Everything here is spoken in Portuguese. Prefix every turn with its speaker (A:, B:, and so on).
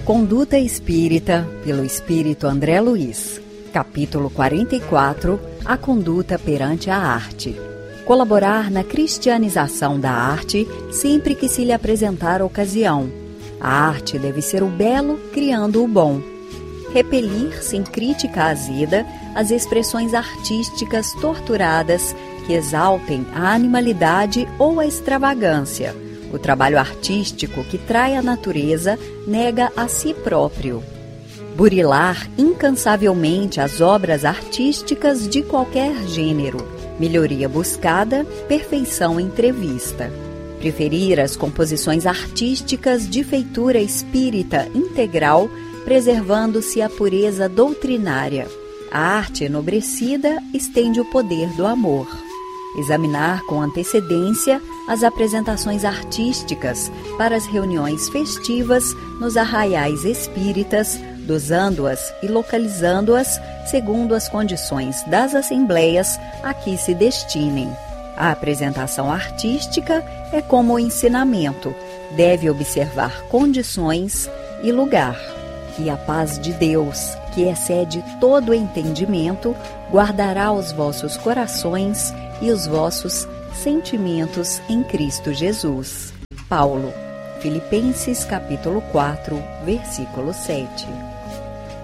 A: Conduta Espírita, pelo Espírito André Luiz. Capítulo 44. A conduta perante a arte. Colaborar na cristianização da arte sempre que se lhe apresentar ocasião. A arte deve ser o belo criando o bom. Repelir, sem crítica azeda, as expressões artísticas torturadas que exaltem a animalidade ou a extravagância. O trabalho artístico que trai a natureza nega a si próprio. Burilar incansavelmente as obras artísticas de qualquer gênero. Melhoria buscada, perfeição entrevista. Preferir as composições artísticas de feitura espírita integral, preservando-se a pureza doutrinária. A arte enobrecida estende o poder do amor. Examinar com antecedência as apresentações artísticas para as reuniões festivas nos arraiais espíritas, dosando-as e localizando-as segundo as condições das assembleias a que se destinem. A apresentação artística é como o ensinamento, deve observar condições e lugar. E a paz de Deus, que excede todo entendimento, guardará os vossos corações e os vossos sentimentos em Cristo Jesus. Paulo, Filipenses capítulo 4, versículo 7.